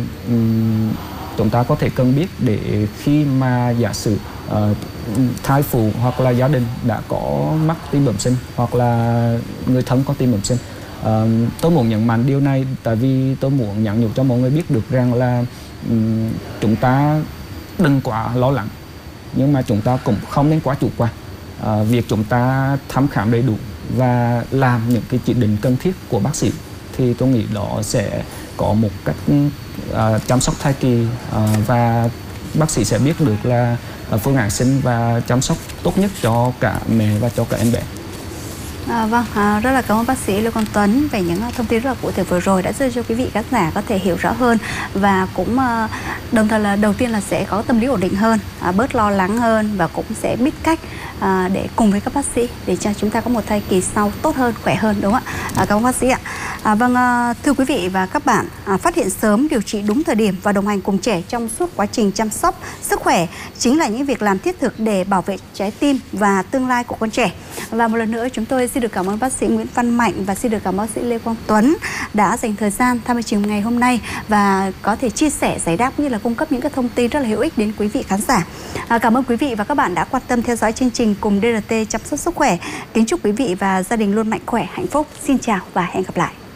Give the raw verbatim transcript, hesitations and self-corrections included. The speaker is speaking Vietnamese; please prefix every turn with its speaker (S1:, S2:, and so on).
S1: um, chúng ta có thể cần biết để khi mà giả sử uh, thai phụ hoặc là gia đình đã có mắc tim bẩm sinh hoặc là người thân có tim bẩm sinh. Uh, tôi muốn nhấn mạnh điều này tại vì tôi muốn nhắn nhủ cho mọi người biết được rằng là um, chúng ta đừng quá lo lắng, nhưng mà chúng ta cũng không nên quá chủ quan. Uh, việc chúng ta thăm khám đầy đủ và làm những cái chỉ định cần thiết của bác sĩ thì tôi nghĩ đó sẽ có một cách uh, chăm sóc thai kỳ uh, và bác sĩ sẽ biết được là uh, phương án sinh và chăm sóc tốt nhất cho cả mẹ và cho cả em bé.
S2: À, vâng, à, rất là cảm ơn bác sĩ Lê Quang Tuấn về những thông tin rất là cụ thể vừa rồi đã giúp cho quý vị khán giả có thể hiểu rõ hơn và cũng à, đồng thời là đầu tiên là sẽ có tâm lý ổn định hơn, à, bớt lo lắng hơn và cũng sẽ biết cách à, để cùng với các bác sĩ để cho chúng ta có một thai kỳ sau tốt hơn, khỏe hơn, đúng không ạ? À, cảm ơn bác sĩ ạ. À, vâng, à, thưa quý vị và các bạn, à, phát hiện sớm, điều trị đúng thời điểm và đồng hành cùng trẻ trong suốt quá trình chăm sóc sức khỏe chính là những việc làm thiết thực để bảo vệ trái tim và tương lai của con trẻ. Và một lần nữa chúng tôi xin được cảm ơn bác sĩ Nguyễn Văn Mạnh và xin được cảm ơn bác sĩ Lê Quang Tuấn đã dành thời gian tham gia chương trình ngày hôm nay và có thể chia sẻ, giải đáp cũng như là cung cấp những cái thông tin rất là hữu ích đến quý vị khán giả. À, cảm ơn quý vị và các bạn đã quan tâm theo dõi chương trình cùng đê rờ tê chăm sóc sức khỏe. Kính chúc quý vị và gia đình luôn mạnh khỏe, hạnh phúc. Xin chào và hẹn gặp lại.